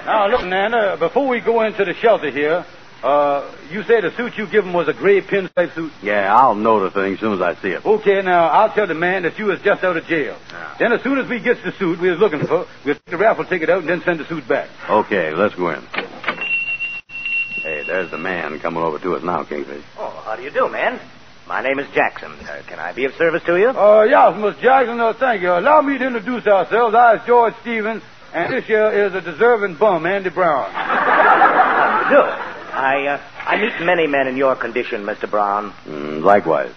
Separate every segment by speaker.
Speaker 1: Now, look, Nana, before we go into the shelter here, you say the suit you give him was a gray pinstripe suit?
Speaker 2: Yeah, I'll know the thing as soon as I see it.
Speaker 1: Okay, now, I'll tell the man that you was just out of jail.
Speaker 2: Yeah.
Speaker 1: Then as soon as we gets the suit we was looking for, we'll take the raffle ticket out and then send the suit back.
Speaker 2: Okay, let's go in. Hey, there's the man coming over to us now, Kingfish.
Speaker 3: Oh, how do you do, man? My name is Jackson. Can I be of service to you?
Speaker 1: Yes, Miss Jackson, thank you. Allow me to introduce ourselves. I is George Stevens, and this here is a deserving bum, Andy Brown.
Speaker 3: How do you do? I meet many men in your condition, Mr. Brown.
Speaker 2: Likewise.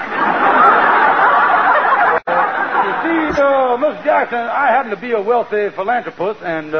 Speaker 1: You see, Miss Jackson, I happen to be a wealthy philanthropist, and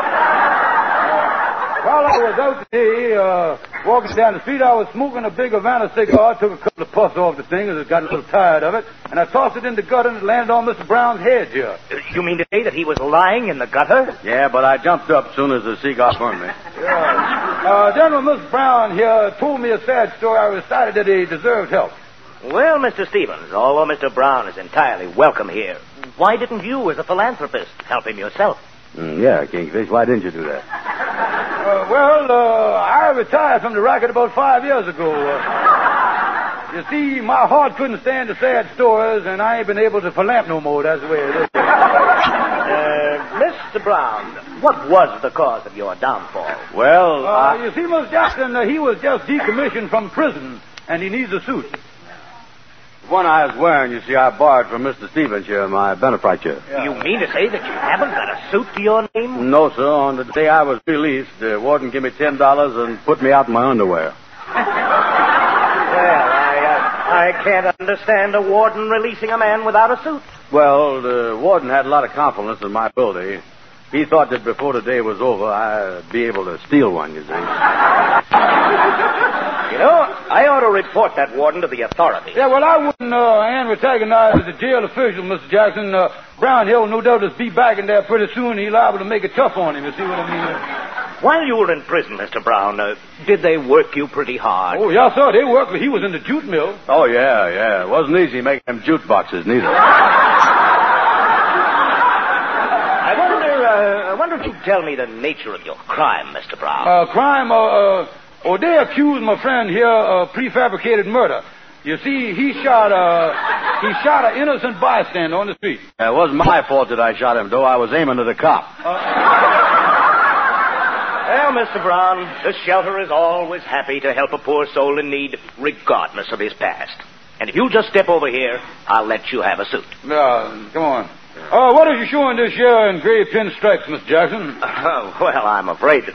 Speaker 1: while I was out today, walking down the street, I was smoking a big Havana cigar, took a couple of puffs off the thing, as I got a little tired of it, and I tossed it in the gutter and it landed on Mr. Brown's head here.
Speaker 3: You mean to say that he was lying in the gutter?
Speaker 2: Yeah, but I jumped up as soon as the cigar burned me.
Speaker 1: General, Miss Brown here told me a sad story. I decided that he deserved help.
Speaker 3: Well, Mr. Stevens, although Mr. Brown is entirely welcome here, why didn't you, as a philanthropist, help him yourself?
Speaker 2: Yeah, Kingfish, why didn't you do that?
Speaker 1: I retired from the racket about 5 years ago. You see, my heart couldn't stand the sad stories, and I ain't been able to philamp no more. That's the way it is.
Speaker 3: Mr. Brown, what was the cause of your downfall?
Speaker 2: Well,
Speaker 1: you see, Miss Jackson, he was just decommissioned from prison, and he needs a suit.
Speaker 2: the one I was wearing, you see, I borrowed from Mr. Stevens here in my benefit chair.
Speaker 3: Yeah. You mean to say that you haven't got a suit to your name?
Speaker 2: No, sir. On the day I was released, the warden gave me $10 and put me out in my underwear.
Speaker 3: Well, I can't understand a warden releasing a man without a suit.
Speaker 2: Well, the warden had a lot of confidence in my ability. He thought that before the day was over, I'd be able to steal one, you see.
Speaker 3: You know, I ought to report that warden to the authorities.
Speaker 1: Yeah, well, I wouldn't antagonize the jail official, Mr. Jackson. Brown here will no doubt just be back in there pretty soon. He's liable to make it tough on him, you see what I mean?
Speaker 3: While you were in prison, Mr. Brown, did they work you pretty hard?
Speaker 1: Oh, yes, sir. They worked, but he was in the jute mill.
Speaker 2: Oh, yeah. It wasn't easy making them jute boxes, neither.
Speaker 3: I wonder if you'd tell me the nature of your crime, Mr. Brown.
Speaker 1: They accused my friend here of prefabricated murder. You see, he shot an innocent bystander on the street.
Speaker 2: It wasn't my fault that I shot him, though. I was aiming at a cop.
Speaker 3: Well, Mr. Brown, the shelter is always happy to help a poor soul in need, regardless of his past. And if you'll just step over here, I'll let you have a suit.
Speaker 1: Come on. What is you showing this year in gray pinstripes, Mr. Jackson?
Speaker 3: Well, I'm afraid that